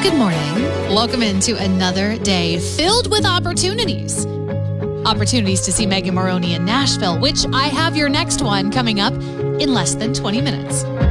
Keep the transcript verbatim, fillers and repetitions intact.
Good morning. Welcome into another day filled with opportunities. Opportunities to see Megan Moroney in Nashville, which I have your next one coming up in less than twenty minutes.